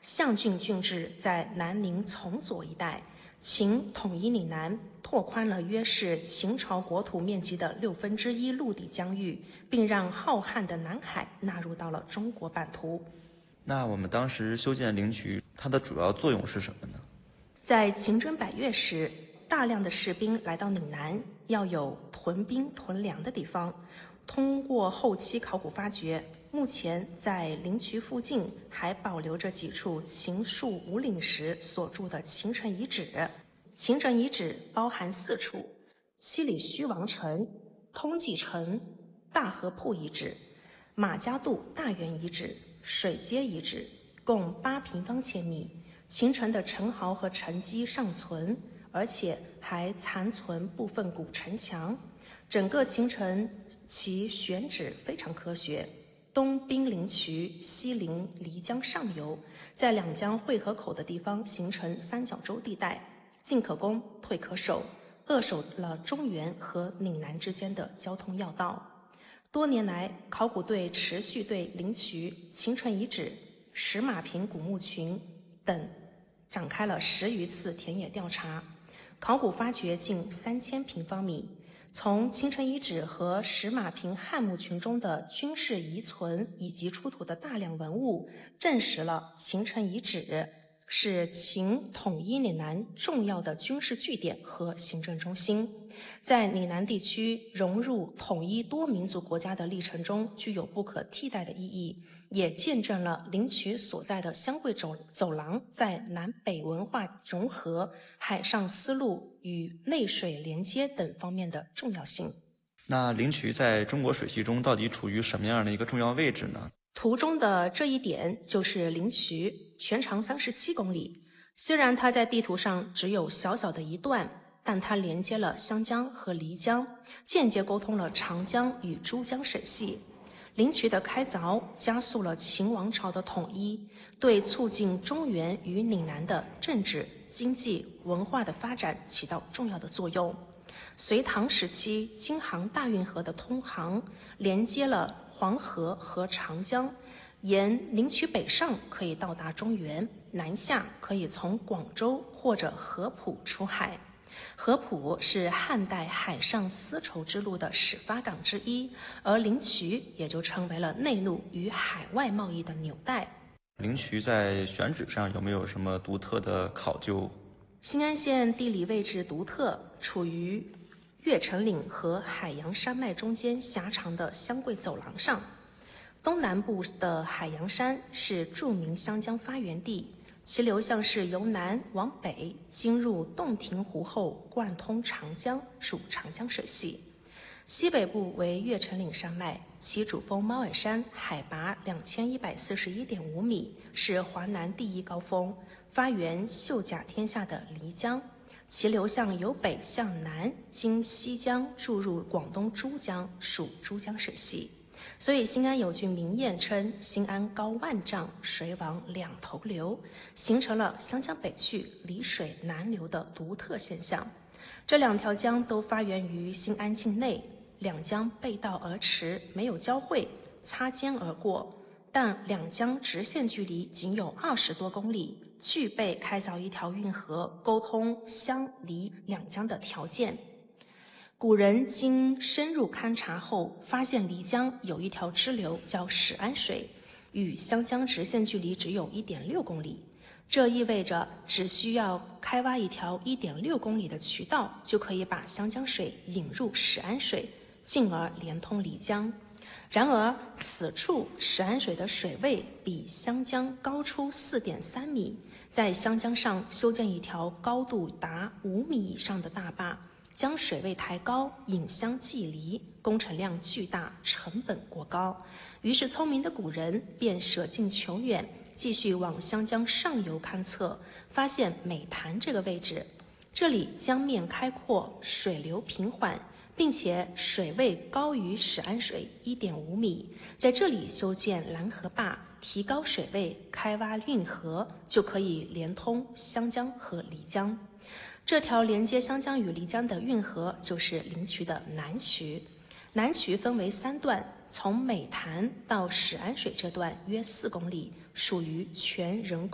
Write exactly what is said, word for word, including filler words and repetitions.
象郡郡治在南宁从左一带，秦统一岭南，拓宽了约是秦朝国土面积的六分之一陆地疆域，并让浩瀚的南海纳入到了中国版图。 那我们当时修建灵渠，它的主要作用是什么呢？ 在秦征百越时，大量的士兵来到岭南，要有屯兵屯粮的地方。通过后期考古发掘，目前在灵渠附近还保留着几处秦戍五岭时所筑的秦城遗址。秦城遗址包含四处：七里虚王城、通济城、大河铺遗址、马家渡大原遗址、水街遗址，共八平方千米。秦城的城壕和城基尚存，而且还残存部分古城墙。整个秦城其选址非常科学，东濒灵渠，西临漓江上游，在两江汇合口的地方形成三角洲地带，进可攻，退可守，扼守了中原和岭南之间的交通要道。多年来，考古队持续对灵渠、秦城遗址、石马坪古墓群等展开了十余次田野调查，考古发掘近三千平方米。从秦城遗址和石马坪汉墓群中的军事遗存以及出土的大量文物，证实了秦城遗址是秦统一岭南重要的军事据点和行政中心，在岭南地区融入统一多民族国家的历程中具有不可替代的意义，也见证了灵渠所在的湘桂走走廊在南北文化融合、海上丝路与内水连接等方面的重要性。 那灵渠在中国水系中到底处于什么样的一个重要位置呢？ 图中的这一点就是灵渠，全长三十七公里。虽然它在地图上只有小小的一段，但它连接了湘江和漓江，间接沟通了长江与珠江水系。灵渠的开凿加速了秦王朝的统一，对促进中原与岭南的政治、经济、文化的发展起到重要的作用。隋唐时期，京杭大运河的通航连接了黄河和长江，沿灵渠北上可以到达中原，南下可以从广州或者合浦出海。合浦是汉代海上丝绸之路的始发港之一，而灵渠也就成为了内陆与海外贸易的纽带。 灵渠在选址上有没有什么独特的考究？ 新安县地理位置独特，处于越城岭和海洋山脉中间狭长的湘桂走廊上。东南部的海洋山是著名湘江发源地，其流向是由南往北经入洞庭湖后贯通长江，属长江水系。西北部为越城岭山脉，其主峰猫耳山海拔两千一百四十一点五米，是华南第一高峰，发源秀甲天下的漓江。其流向由北向南，经西江注入广东珠江，属珠江水系。所以新安有句名谚称新安高万丈，水往两头流，形成了湘江北去，漓水南流的独特现象。这两条江都发源于新安境内，两江背道而驰，没有交汇，擦肩而过，但两江直线距离仅有二十多公里，具备开凿一条运河沟通湘漓两江的条件。古人经深入勘察后，发现漓江有一条支流叫始安水，与湘江直线距离只有 一点六公里。这意味着只需要开挖一条 一点六公里的渠道，就可以把湘江水引入始安水，进而连通漓江。然而，此处始安水的水位比湘江高出 四点三米，在湘江上修建一条高度达五米以上的大坝，将水位抬高，引湘济漓，工程量巨大，成本过高。于是聪明的古人便舍近求远，继续往湘江上游勘测，发现美潭这个位置，这里江面开阔，水流平缓，并且水位高于始安水 一点五米，在这里修建拦河坝，提高水位，开挖运河，就可以连通湘江和漓江。这条连接湘江与漓江的运河就是灵渠的南渠。南渠分为三段，从美潭到始安水这段约四公里，属于全人工